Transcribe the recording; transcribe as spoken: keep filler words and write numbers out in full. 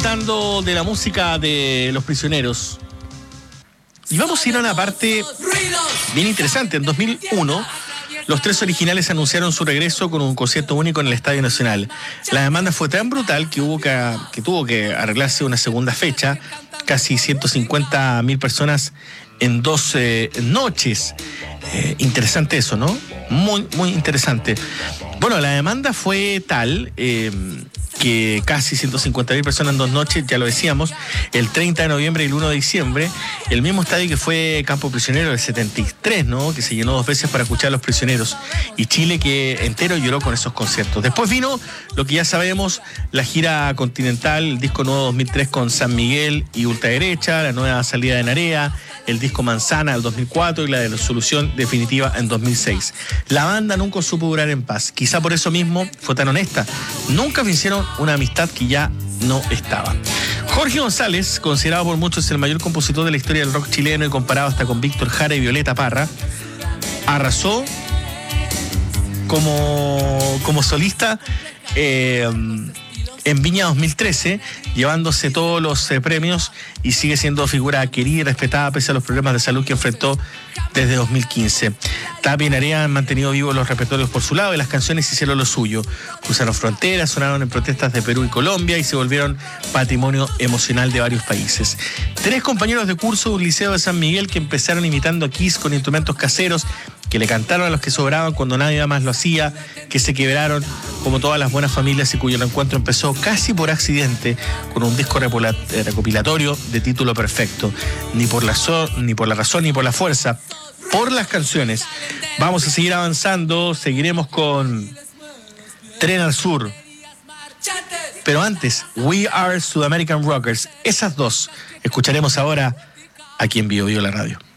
Disfrutando de la música de Los Prisioneros. Y vamos a ir a una parte bien interesante. En dos mil uno, los tres originales anunciaron su regreso con un concierto único en el Estadio Nacional. La demanda fue tan brutal que, hubo que, que tuvo que arreglarse una segunda fecha. Casi ciento cincuenta mil personas en dos eh, noches. Eh, interesante eso, ¿no? Muy, muy interesante. Bueno, la demanda fue tal eh, que casi ciento cincuenta mil personas en dos noches, ya lo decíamos, el treinta de noviembre y el uno de diciembre, el mismo estadio que fue Campo Prisionero del setenta y tres, ¿no? Que se llenó dos veces para escuchar a los prisioneros. Y Chile que entero lloró con esos conciertos. Después vino lo que ya sabemos, la gira continental, el disco nuevo dos mil tres con San Miguel y Ultraderecha, la nueva salida de Narea, el disco Manzana del dos mil cuatro y la de la Solución Definitiva en dos mil seis. La banda nunca supo durar en paz. Quizá por eso mismo fue tan honesta. Nunca vencieron una amistad que ya no estaba. Jorge González, considerado por muchos el mayor compositor de la historia del rock chileno y comparado hasta con Víctor Jara y Violeta Parra, arrasó como, como solista eh, en Viña dos mil trece, llevándose todos los eh, premios y sigue siendo figura querida y respetada pese a los problemas de salud que enfrentó desde dos mil quince. Tapia y Narea han mantenido vivos los repertorios por su lado y las canciones hicieron lo suyo. Cruzaron fronteras, sonaron en protestas de Perú y Colombia y se volvieron patrimonio emocional de varios países. Tres compañeros de curso de un liceo de San Miguel que empezaron imitando a Kiss con instrumentos caseros, que le cantaron a los que sobraban cuando nadie más lo hacía, que se quebraron como todas las buenas familias y cuyo encuentro empezó casi por accidente con un disco recopilatorio de título perfecto. Ni por la, so, ni por la razón ni por la fuerza, por las canciones. Vamos a seguir avanzando, seguiremos con Tren al Sur. Pero antes, We Are Sudamerican Rockers. Esas dos escucharemos ahora aquí en Bio Bio la Radio.